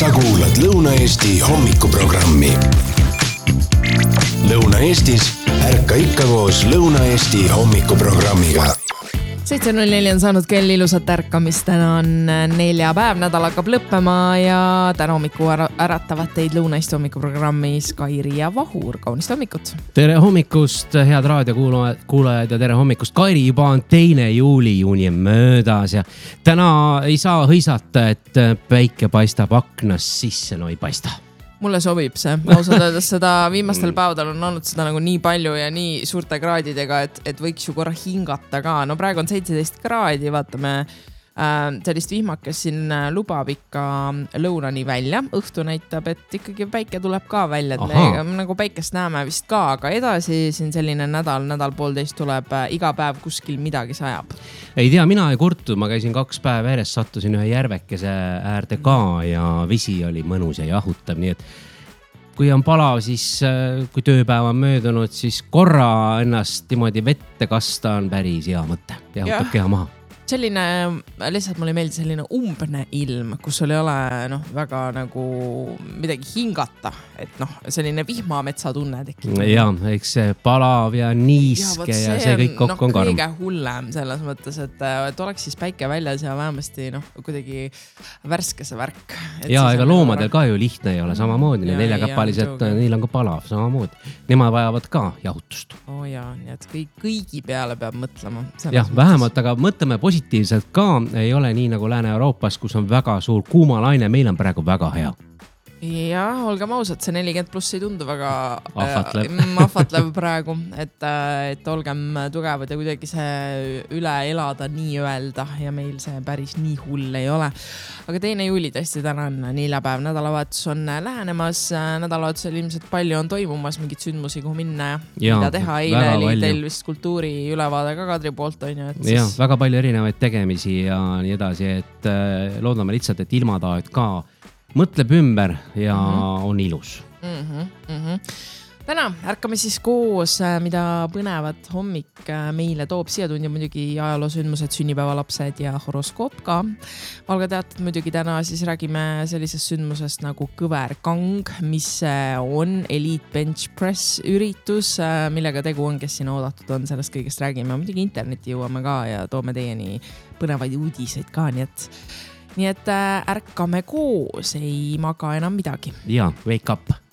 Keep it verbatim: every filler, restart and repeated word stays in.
Sa kuulad Lõuna-Eesti hommikuprogrammi. Lõuna-Eestis ärka ikka koos Lõuna-Eesti hommikuprogrammiga. seitse null neli on saanud kell ilusat ärkamist. Täna on neljapäev, nädal hakkab lõppema ja täna hommiku äratavad teid Lõuna-Eesti hommikuprogrammis Kairi ja Vahur. Kaunist hommikut! Tere hommikust, head raadiokuulajad ja tere hommikust. Kairi, juba on teine juuli, juuni on möödas ja täna ei saa hõisata, et päike paistab aknast sisse, no ei paista. Mulle sobib see. Ausalt öeldes seda viimastel päevadel on olnud seda nagu nii palju ja nii suurte kraadidega, et, et võiks ju korra hingata ka. No praegu on seitseteist kraadi, vaatame äh, sellist vihmakest siin lubab ikka lõunani välja. Õhtu näitab, et ikkagi päike tuleb ka välja, et Aha. me nagu päikest näeme vist ka, aga edasi siin selline nädal, nädal poolteist tuleb iga päev kuskil midagi sajab. Ei tea, mina ei kurtu, ma käisin kaks päeva järjest, sattusin ühe järvekese äärde ka ja vesi oli mõnus ja jahutab, nii et kui on palav, siis kui tööpäev on möödunud, siis korra ennast niimoodi vette kasta on päris hea mõte, jahutab ja. Keha maha. Selline, lihtsalt mulle meeldib selline umbne ilm, kus sul ei ole noh, väga nagu midagi hingata, et noh, selline vihmametsa tunne tekib. Ja, eks see palav ja niiske ja, ja see kõik kokku no, on karm. Kõige hullem selles mõttes, et, et oleks siis päike väljas ja vähemasti noh, kuidagi värske see värk. Ja, ega loomadel värk... ka ju lihtne ei ole samamoodi, ja, neljakäpalised, neil on ka palav samamoodi. Nemad vajavad ka jahutust. Oo jaa, nii et kõik, kõigi peale peab mõtlema. Jah, vähemalt, aga mõtleme positiivselt ka, ei ole nii nagu Lääne-Euroopas, kus on väga suur kuumalaine, meil on praegu väga hea. Ja, olgem ausad, see nelikümmend pluss ei tundu väga ahvatlev, äh, ahvatlev praegu, et, et olgem tugevad ja kuidagi see üle elada nii öelda ja meil see päris nii hull ei ole. Aga teine juuli tõesti täna on neljapäev, nädalavahetus on lähenemas, nädalavahetusel ilmselt palju on toimumas mingid sündmusi, kuhu minna ja, ja mida teha. Eile oli teil vist kultuuri ülevaade ka Kadri poolt on ju. Et siis... Ja, väga palju erinevaid tegemisi ja nii edasi, et loodame lihtsalt, et ilmataat ka mõtleb ümber ja mm-hmm. on ilus. Mm-hmm. Mm-hmm. Täna ärkame siis koos, mida põnevat hommik meile toob siia tundi muidugi ajaloosündmused, sünnipäevalapsed ja horoskoop ka. Valga teatud muidugi täna siis räägime sellisest sündmusest nagu kõverkang, mis on Elite Bench Press üritus, millega tegu on, kes siin oodatud on, sellest kõigest räägime. Muidugi interneti jõuame ka ja toome teieni põnevaid uudiseid ka, nii et Nii et ärkame koos, ei maga enam midagi. Ja, wake up.